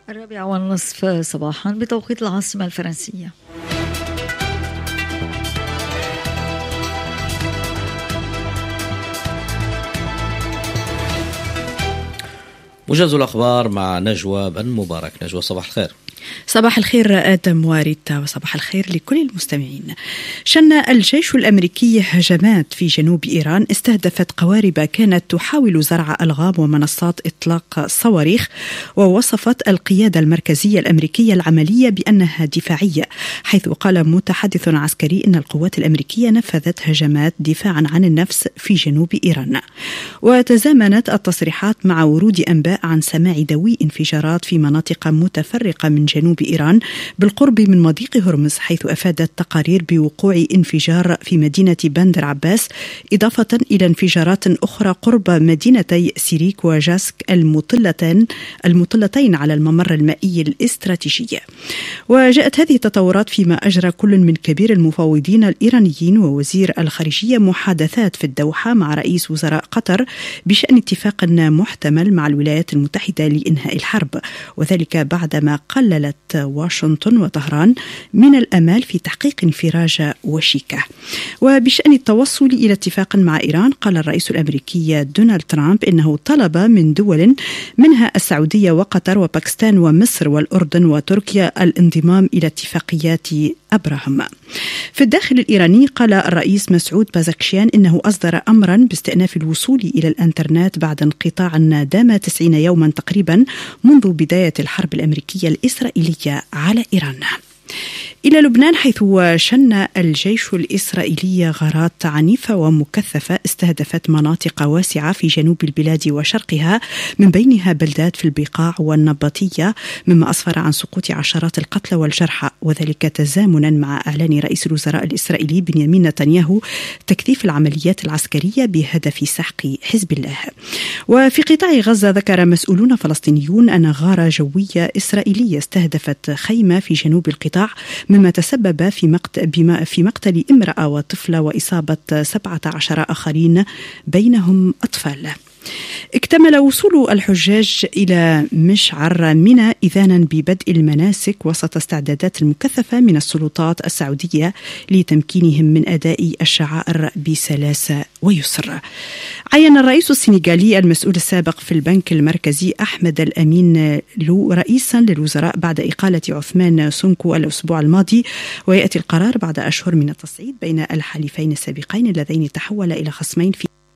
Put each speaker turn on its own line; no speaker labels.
4:30 صباحا بتوقيت العاصمة الفرنسية.
موجز الأخبار مع نجوى بن مبارك. نجوى، صباح الخير.
صباح الخير آدم واريتا، وصباح الخير لكل المستمعين. شن الجيش الأمريكي هجمات في جنوب إيران استهدفت قوارب كانت تحاول زرع ألغام ومنصات إطلاق صواريخ، ووصفت القيادة المركزية الأمريكية العملية بأنها دفاعية، حيث قال متحدث عسكري إن القوات الأمريكية نفذت هجمات دفاعا عن النفس في جنوب إيران. وتزامنت التصريحات مع ورود أنباء عن سماع دوي انفجارات في مناطق متفرقة من جنوب إيران بالقرب من مضيق هرمز، حيث أفادت تقارير بوقوع انفجار في مدينة بندر عباس، إضافة إلى انفجارات أخرى قرب مدينتي سيريك وجاسك المطلتين على الممر المائي الاستراتيجي. وجاءت هذه التطورات فيما أجرى كل من كبير المفاوضين الإيرانيين ووزير الخارجية محادثات في الدوحة مع رئيس وزراء قطر بشأن اتفاق محتمل مع الولايات المتحدة لإنهاء الحرب، وذلك بعدما قللت واشنطن وطهران من الأمال في تحقيق انفراج وشيكة. وبشأن التوصل إلى اتفاق مع إيران، قال الرئيس الأمريكي دونالد ترامب إنه طلب من دول منها السعودية وقطر وباكستان ومصر والأردن وتركيا الانضمام إلى اتفاقيات أبراهام. في الداخل الإيراني، قال الرئيس مسعود بازكشيان إنه أصدر أمرا باستئناف الوصول إلى الإنترنت بعد انقطاع دام 90 يوما تقريبا منذ بداية الحرب الأمريكية الإسرائيلية على إيران. إلى لبنان، حيث شن الجيش الإسرائيلي غارات عنيفة ومكثفة استهدفت مناطق واسعة في جنوب البلاد وشرقها، من بينها بلدات في البقاع والنبطية، مما أسفر عن سقوط عشرات القتلى والجرحى، وذلك تزامنا مع إعلان رئيس الوزراء الإسرائيلي بنيامين نتنياهو تكثيف العمليات العسكرية بهدف سحق حزب الله. وفي قطاع غزة، ذكر مسؤولون فلسطينيون أن غارة جوية إسرائيلية استهدفت خيمة في جنوب القطاع، مما تسبب في مقتل امرأة وطفلة وإصابة 17 آخرين بينهم أطفال. اكتمل وصول الحجاج إلى مشعر منى إذانا ببدء المناسك وسط استعدادات المكثفة من السلطات السعودية لتمكينهم من أداء الشعائر بسلاسة ويسر. عين الرئيس السنغالي المسؤول السابق في البنك المركزي أحمد الأمين لو رئيسا للوزراء بعد إقالة عثمان سونكو الأسبوع الماضي، ويأتي القرار بعد أشهر من التصعيد بين الحليفين السابقين اللذين تحول إلى خصمين في